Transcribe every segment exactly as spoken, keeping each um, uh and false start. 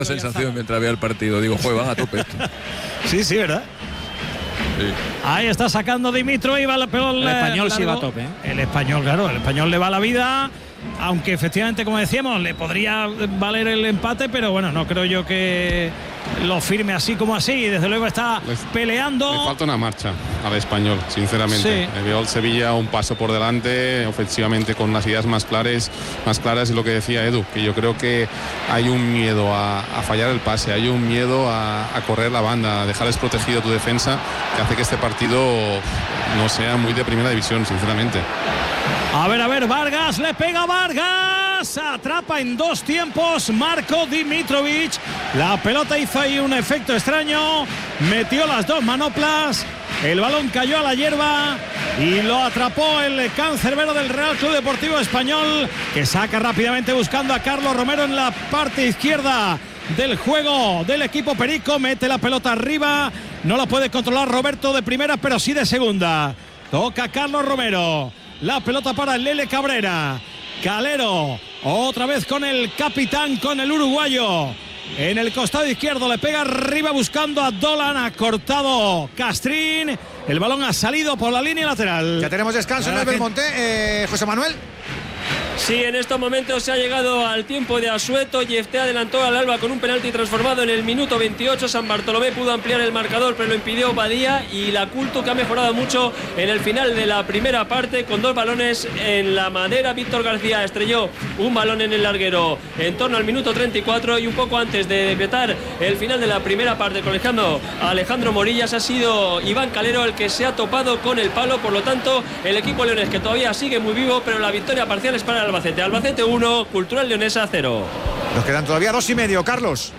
La sensación mientras veía el partido, digo, juegan a tope esto. Sí, sí, ¿verdad? Sí. Ahí está sacando Dimitro y va la peor. El español largo. Sí va a tope, ¿eh? El español, claro, el español le va la vida, aunque efectivamente, como decíamos, le podría valer el empate, pero bueno, no creo yo que lo firme así como así. Desde luego está les, peleando. Le falta una marcha al español, sinceramente. Sí. Veo al Sevilla un paso por delante, ofensivamente con unas ideas más claras, más claras y lo que decía Edu, que yo creo que hay un miedo a, a fallar el pase, hay un miedo a, a correr la banda, a dejar desprotegido tu defensa, que hace que este partido no sea muy de primera división, sinceramente. A ver, a ver, Vargas, le pega Vargas, atrapa en dos tiempos Marko Dimitrovic. La pelota hizo ahí un efecto extraño, metió las dos manoplas, el balón cayó a la hierba y lo atrapó el cancerbero del Real Club Deportivo Español, que saca rápidamente buscando a Carlos Romero en la parte izquierda del juego del equipo perico. Mete la pelota arriba, no la puede controlar Roberto de primera, pero sí de segunda. Toca Carlos Romero, la pelota para Lele Cabrera. Calero, otra vez con el capitán, con el uruguayo. En el costado izquierdo le pega arriba buscando a Dolan, ha cortado Castrín. El balón ha salido por la línea lateral. Ya tenemos descanso en el Belmonte, eh, José Manuel. Sí, en estos momentos se ha llegado al tiempo de asueto. Jefté adelantó al Alba con un penalti transformado en el minuto veintiocho. San Bartolomé pudo ampliar el marcador, pero lo impidió Badía. Y la Culto, que ha mejorado mucho en el final de la primera parte, con dos balones en la madera. Víctor García estrelló un balón en el larguero en torno al minuto treinta y cuatro, y un poco antes de decretar el final de la primera parte, colegiando a Alejandro Morillas, ha sido Iván Calero el que se ha topado con el palo. Por lo tanto, el equipo leonés, que todavía sigue muy vivo, pero la victoria parcial es para el Albacete. Albacete uno, Cultural Leonesa cero. Nos quedan todavía dos y medio, Carlos.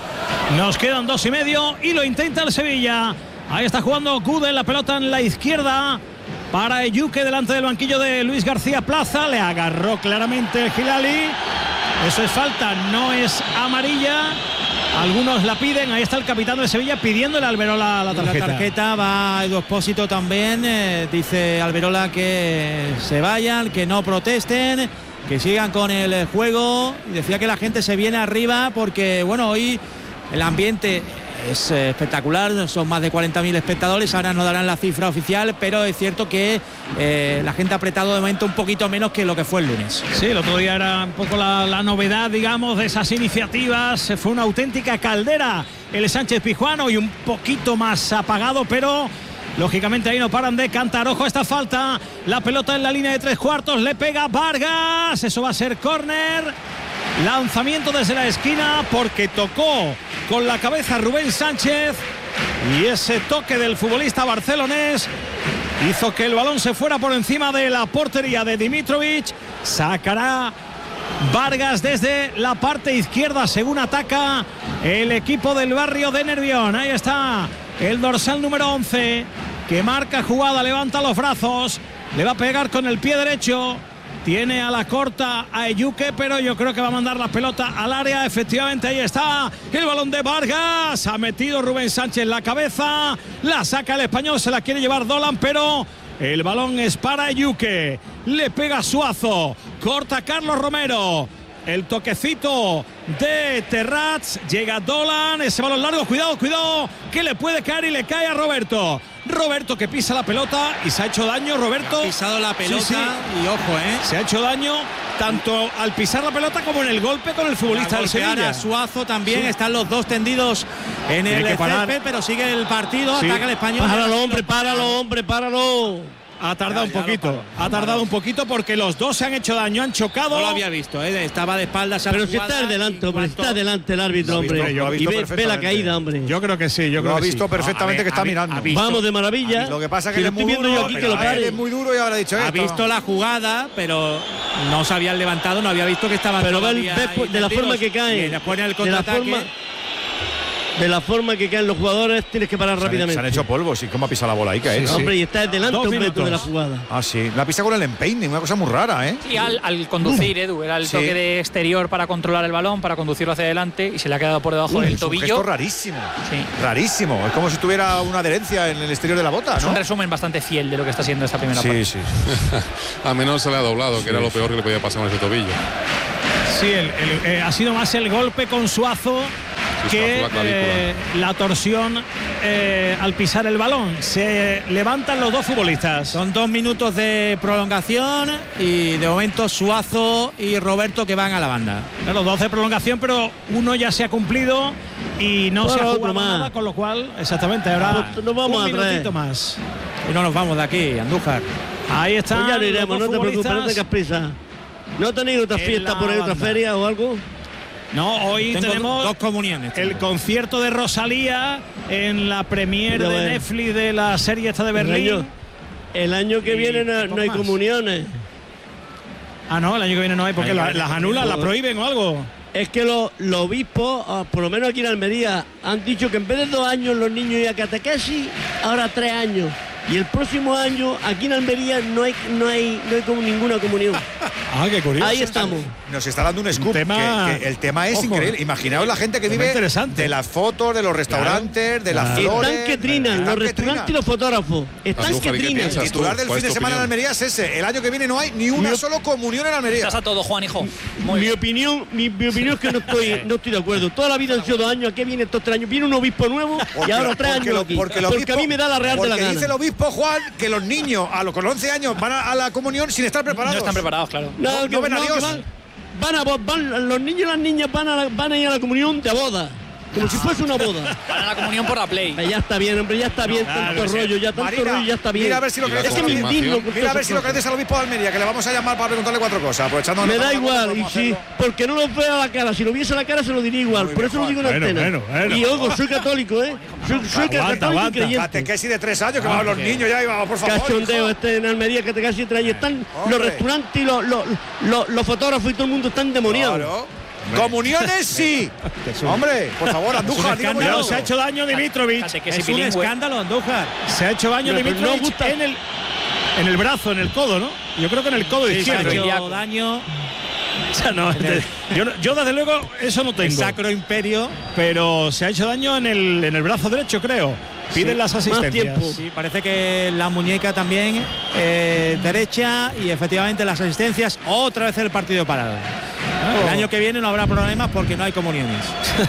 Nos quedan dos y medio y lo intenta el Sevilla. Ahí está jugando Gude, la pelota en la izquierda para Eyuke delante del banquillo de Luis García Plaza. Le agarró claramente el Hilali. Eso es falta, no es amarilla. Algunos la piden. Ahí está el capitán de Sevilla pidiéndole a Alberola la tarjeta. La tarjeta va a Edu Expósito también. Eh, dice Alberola que se vayan, que no protesten, que sigan con el juego. Y decía que la gente se viene arriba porque, bueno, hoy el ambiente es espectacular, son más de cuarenta mil espectadores. Ahora no darán la cifra oficial, pero es cierto que eh, la gente ha apretado de momento un poquito menos que lo que fue el lunes. Sí, el otro día era un poco la, la novedad, digamos, de esas iniciativas. Fue una auténtica caldera el Sánchez Pizjuán, y un poquito más apagado, pero lógicamente ahí no paran de cantar. Ojo a esta falta, la pelota en la línea de tres cuartos, le pega Vargas, eso va a ser córner. Lanzamiento desde la esquina porque tocó con la cabeza Rubén Sánchez, y ese toque del futbolista barcelonés hizo que el balón se fuera por encima de la portería de Dimitrovic. Sacará Vargas desde la parte izquierda según ataca el equipo del barrio de Nervión. Ahí está el dorsal número once que marca jugada, levanta los brazos, le va a pegar con el pie derecho. Tiene a la corta a Eyuke, pero yo creo que va a mandar la pelota al área. Efectivamente, ahí está el balón de Vargas. Ha metido Rubén Sánchez la cabeza. La saca el español, se la quiere llevar Dolan, pero el balón es para Eyuke. Le pega Suazo. Corta Carlos Romero. El toquecito de Terrats. Llega Dolan. Ese balón largo. Cuidado, cuidado. Que le puede caer y le cae a Roberto. Roberto que pisa la pelota y se ha hecho daño. Roberto ha pisado la pelota, sí, sí. Y ojo, ¿eh? Se ha hecho daño tanto al pisar la pelota como en el golpe con el futbolista del Sevilla. Suazo también, sí. Están los dos tendidos en el césped, pero sigue el partido, sí. Ataca el español. Páralo, hombre, páralo, hombre, páralo. Ha tardado ya, ya un poquito, ha tardado un poquito porque los dos se han hecho daño, han chocado. No lo había visto, ¿eh? Estaba de espaldas. Pero si está delante, hombre, está delante el árbitro, hombre. Visto, yo y ve, ve la caída, hombre. Yo creo que sí, yo creo lo que ha visto sí. perfectamente, no, que está vi, mirando. Vamos de maravilla. Lo que pasa es que si él es muy viendo duro, yo aquí que lo pare. Él es muy duro y habrá dicho Ha esto. visto la jugada, pero no se habían levantado, no había visto que estaban. Pero ve, ve de la forma que caen. Después en el contraataque. De la forma que caen los jugadores, tienes que parar se rápidamente. Han, se han hecho polvos. ¿Y cómo ha pisado la bola ahí? Que sí, es? Sí. Hombre, y está delante Dos un metro minutos. de la jugada. Ah, sí. La pisa con el empeine, una cosa muy rara, ¿eh? Sí, al, al conducir, Edu. Era el sí. toque de exterior para controlar el balón, para conducirlo hacia adelante, y se le ha quedado por debajo Uy, del es tobillo. Un gesto rarísimo. Sí. Rarísimo. Es como si tuviera una adherencia en el exterior de la bota, ¿no? Es un resumen bastante fiel de lo que está siendo esta primera sí, parte. Sí, sí. Al menos se le ha doblado, sí, que era lo sí. peor que le podía pasar con ese tobillo. Sí, el, el, eh, ha sido más el golpe con Suazo que la clavícula. eh, la torsión eh, al pisar el balón. Se levantan los dos futbolistas. Son dos minutos de prolongación y de momento Suazo y Roberto que van a la banda. Los dos de prolongación, pero uno ya se ha cumplido y no Bueno, se ha otro jugado más. nada, con lo cual, exactamente, ahora Nos vamos un a traer. minutito más. Y no nos vamos de aquí, Andújar. Ahí está. Pues ya lo iremos, no te preocupes, no tengas prisa. ¿No tenéis otra En fiesta la por ahí, otra banda. feria o algo? No, hoy Tengo tenemos dos comuniones. el tengo. concierto de Rosalía en la premier Ya de ves. Netflix de la serie esta de El Berlín. año, el año que Y viene no, poco no hay más. comuniones. Ah, no, el año que viene no hay, porque Año la- que viene las no hay. anulan, las prohíben o algo. Es que los, los obispos, ah, por lo menos aquí en Almería, han dicho que en vez de dos años los niños iban a catequesis, ahora tres años. Y el próximo año aquí en Almería no hay, no hay, no hay como ninguna comunión. Ah, qué curioso. Ahí estamos. Nos está dando un scoop. Un tema- que- que el tema es Ojo. increíble. Imaginaos la gente que Tema vive interesante. de las fotos, de los restaurantes, de las Claro. flores. Están que trinan, Están los que restaurantes y trinan. los fotógrafos. Están Andújar, que ¿y qué trinan. piensas? El titular del ¿Cuál fin es de tu semana en opinión? Almería es ese. El año que viene no hay ni una Mi- solo comunión en Almería. Estás a todo, Juan, hijo. Muy Mi bien. opinión, mi, mi opinión es que no estoy, no estoy de acuerdo. Toda la vida han sido dos años. ¿A qué viene estos tres años? Viene un obispo nuevo Porque y ahora lo- tres porque años lo- aquí. Porque, el Porque obispo- a mí me da la real de la porque gana. dice el obispo Juan que los niños a los con once años van a, a la comunión sin estar preparados. No están preparados, claro. No, No, que- no ven a no, que Dios. van, van a bo- van- los niños y las niñas van a, la- van a ir a la comunión de boda. Como si fuese una boda. Van a la comunión por la Play. Ya está bien, hombre, ya está bien tanto que sí. rollo, ya tanto Marina, rollo, ya está bien. mira a ver si lo Y la crees. Es que me confirmación. indigno con Mira a todas ver si lo esas crees al obispo de Almería, que le vamos a llamar para preguntarle cuatro cosas. Aprovechando cosas. Me la da noche, igual, vamos y a sí, hacerlo. porque no lo veo a la cara. Si lo viese a la cara se lo diría igual. Muy Por bien, eso lo digo en Bueno, antena. bueno, bueno. Y ojo, soy católico, ¿eh? Soy, soy Aguanta, católico aguanta. y creyente. Catequesis de tres años, que van los niños ya, y vamos, por favor. Cachondeo hijo. este en Almería que te casi trae. Y están Hombre. los restaurantes y los, los, los, los fotógrafos y todo el mundo están demoniados. Claro. Comuniones sí. Hombre, por favor, Andújar, dígame Ya algo. se ha hecho daño Dimitrovic. Catequesis Es un bilingüe. escándalo, Andújar. Se ha hecho daño Pero, pero no Dimitrovic gusta. en el en el brazo, en el codo, ¿no? Yo creo que en el codo Sí, se ha izquierdo. hecho ilíaco. daño. O sea, no, de- yo, no- yo desde luego eso no El tengo. Sacro Imperio. Pero se ha hecho daño en el, en el brazo derecho, creo. Piden Sí, las más asistencias. tiempo. Sí, parece que la muñeca también eh, derecha y efectivamente las asistencias. Otra vez el partido parado. El año que viene no habrá problemas porque no hay comuniones.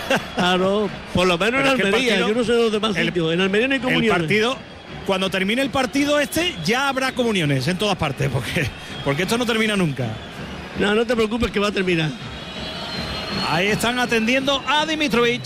Claro, por lo menos Pero en es que el Almería. partido- Yo no sé de los demás el- sitios. En Almería no hay El comuniones. partido, cuando termine el partido este, ya habrá comuniones en todas partes, porque, porque esto no termina nunca. No, no te preocupes que va a terminar. Ahí están atendiendo a Dimitrovic.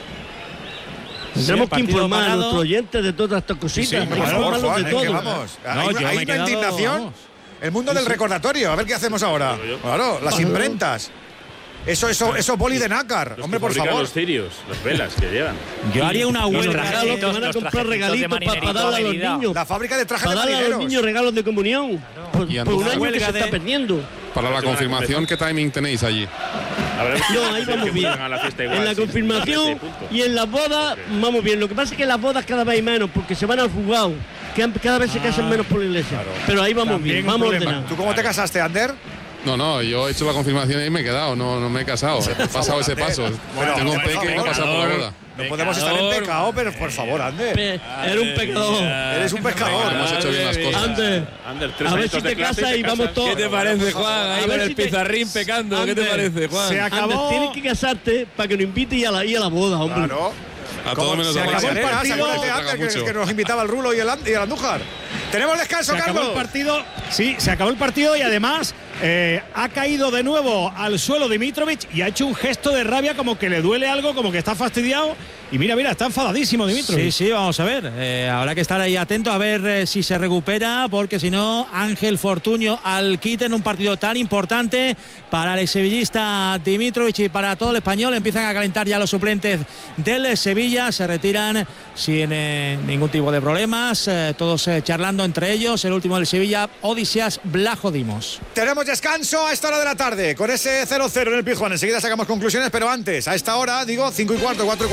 Tenemos el que partido informar a parado. nuestros oyentes de todas estas cositas. Sí, Hay que por favor, informarlos Juan, de es que todo. vamos. No, hay yo hay me he una quedado, indignación. vamos. El mundo del recordatorio. A ver qué hacemos ahora. Claro, las imprentas. Eso, eso, eso boli de nácar. Los Hombre, que por fabrican favor. los cirios, las velas que llevan. Yo haría una Los huelga. regalos que trajecitos, van a los comprar trajecitos de regalitos para marinerito darle a los medida. niños. La fábrica de trajes de Para darle a los marineros. niños regalos de comunión. Por, Y por un Andújar. año que Huelga se de- está perdiendo. Para la confirmación, ¿qué timing tenéis allí? Habrá No, ahí vamos que bien. fueran a la fiesta igual, En la sí, confirmación sí, punto. y en las bodas vamos bien. Lo que pasa es que en las bodas cada vez hay menos porque se van al juzgado. Que cada vez se casan menos por la iglesia. Pero ahí vamos También bien, un vamos problema. ordenados. ¿Tú cómo te casaste, Ander? No, no, yo he hecho la confirmación y me he quedado, no, no me he casado. He pasado ese paso. Bueno, Tengo un por peque y no he favor, pasado por la boda. No podemos estar en pecado, pero por favor, Ander. Pe- Era un pecador. Eres un pescador. Hemos hecho bien las cosas. Ander, Ander, tres a ver añitos si de te clase casas y te vamos casas. todos. ¿Qué te parece, Juan? A Ahí ver con el si te- pizarrín pecando. ¿Qué te Ander, parece, Juan? Se Ander, acabó. tienes que casarte para que nos invite y a la, y a la boda, hombre. Claro. A ¿Cómo todo menos se a acabó boda. el partido? partido? Acuérdate, Ander, que, Mucho. que nos invitaba el Rulo y el, And- y el Andújar. Tenemos descanso, Se acabó Carlos. el partido, sí, se acabó el partido y además eh, ha caído de nuevo al suelo Dimitrovic y ha hecho un gesto de rabia como que le duele algo, como que está fastidiado. Y mira, mira, está enfadadísimo Dimitrovic. Sí, sí, vamos a ver. Eh, habrá que estar ahí atento a ver eh, si se recupera, porque si no, Ángel Fortuño al quite en un partido tan importante para el sevillista Dimitrovic y para todo el español. Empiezan a calentar ya los suplentes del Sevilla, se retiran sin eh, ningún tipo de problemas, eh, todos eh, charlando entre ellos. El último del Sevilla, Odiseas Blahodimos. Tenemos descanso a esta hora de la tarde con ese cero cero en el Pizjuán. Enseguida sacamos conclusiones, pero antes, a esta hora, digo, cinco y cuarto, cuatro y cuarto en Canarias.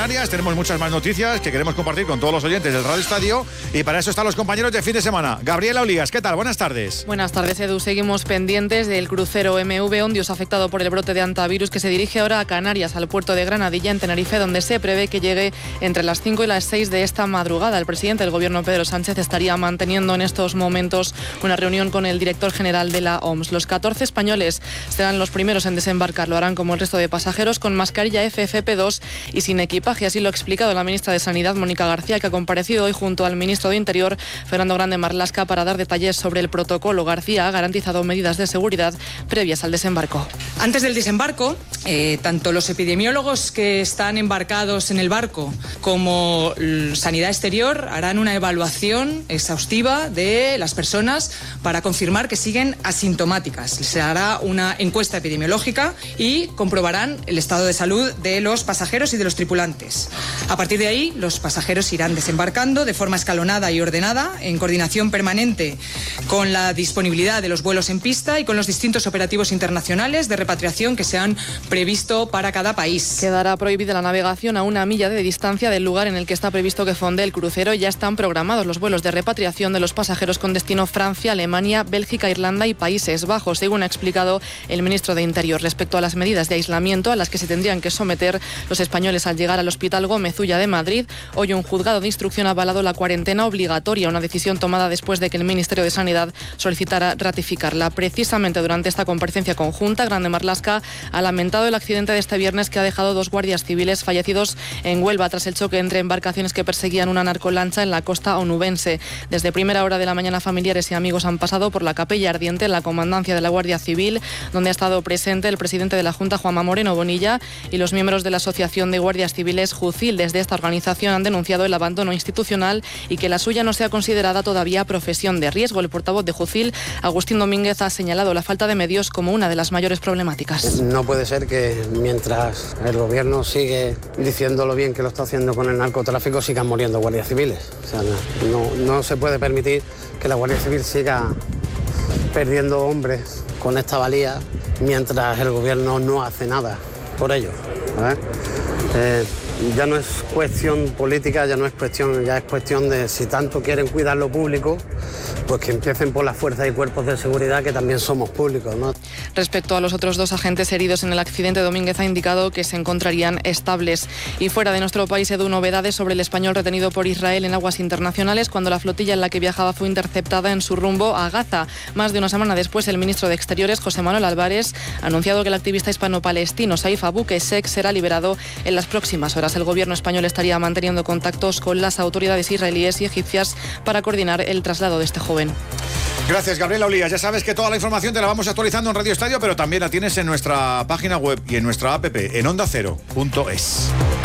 Canarias. Tenemos muchas más noticias que queremos compartir con todos los oyentes del Radio Estadio y para eso están los compañeros de fin de semana. Gabriela Olías, ¿qué tal? Buenas tardes. Buenas tardes, Edu. Seguimos pendientes del crucero M V Ondios afectado por el brote de hantavirus que se dirige ahora a Canarias, al puerto de Granadilla, en Tenerife, donde se prevé que llegue entre las cinco y las seis de esta madrugada. El presidente del gobierno, Pedro Sánchez, estaría manteniendo en estos momentos una reunión con el director general de la O M S. Los catorce españoles serán los primeros en desembarcar. Lo harán como el resto de pasajeros con mascarilla F F P dos y sin equipaje. Así lo ha explicado la ministra de Sanidad, Mónica García, que ha comparecido hoy junto al ministro de Interior, Fernando Grande Marlaska, para dar detalles sobre el protocolo. García ha garantizado medidas de seguridad previas al desembarco. Antes del desembarco, eh, tanto los epidemiólogos que están embarcados en el barco como Sanidad Exterior harán una evaluación exhaustiva de las personas para confirmar que siguen asintomáticas. Se hará una encuesta epidemiológica y comprobarán el estado de salud de los pasajeros y de los tripulantes. A partir de ahí, los pasajeros irán desembarcando de forma escalonada y ordenada, en coordinación permanente con la disponibilidad de los vuelos en pista y con los distintos operativos internacionales de repatriación que se han previsto para cada país. Quedará prohibida la navegación a una milla de distancia del lugar en el que está previsto que fonde el crucero. Ya están programados los vuelos de repatriación de los pasajeros con destino Francia, Alemania, Bélgica, Irlanda y Países Bajos, según ha explicado el ministro de Interior. Respecto a las medidas de aislamiento a las que se tendrían que someter los españoles al llegar al Hospital Gómez Ulla de Madrid, hoy un juzgado de instrucción ha avalado la cuarentena obligatoria, una decisión tomada después de que el Ministerio de Sanidad solicitara ratificarla. Precisamente durante esta comparecencia conjunta, Grande Marlaska ha lamentado el accidente de este viernes que ha dejado dos guardias civiles fallecidos en Huelva tras el choque entre embarcaciones que perseguían una narcolancha en la costa onubense. Desde primera hora de la mañana, familiares y amigos han pasado por la capilla ardiente en la comandancia de la Guardia Civil, donde ha estado presente el presidente de la Junta, Juanma Moreno Bonilla, y los miembros de la Asociación de Guardias Civiles Jucil. Desde esta organización han denunciado el abandono institucional y que la suya no sea considerada todavía profesión de riesgo. El portavoz de Jucil, Agustín Domínguez, ha señalado la falta de medios como una de las mayores problemáticas. No puede ser que mientras el gobierno sigue diciendo lo bien que lo está haciendo con el narcotráfico, sigan muriendo guardias civiles. O sea, no, no se puede permitir que la Guardia Civil siga perdiendo hombres con esta valía mientras el gobierno no hace nada por ello. ¿Vale? Eh, ya no es cuestión política, ya no es cuestión, ya es cuestión de si tanto quieren cuidar lo público, pues que empiecen por las fuerzas y cuerpos de seguridad, que también somos públicos, ¿no? Respecto a los otros dos agentes heridos en el accidente, Domínguez ha indicado que se encontrarían estables. Y fuera de nuestro país, Edu, novedades sobre el español retenido por Israel en aguas internacionales cuando la flotilla en la que viajaba fue interceptada en su rumbo a Gaza. Más de una semana después, el ministro de Exteriores, José Manuel Álvarez, ha anunciado que el activista hispano-palestino Saif Abu Qussein será liberado en las próximas horas. El gobierno español estaría manteniendo contactos con las autoridades israelíes y egipcias para coordinar el traslado de este joven. Gracias, Gabriela Olías. Ya sabes que toda la información te la vamos actualizando en Radio Estadio, pero también la tienes en nuestra página web y en nuestra app en onda cero punto es.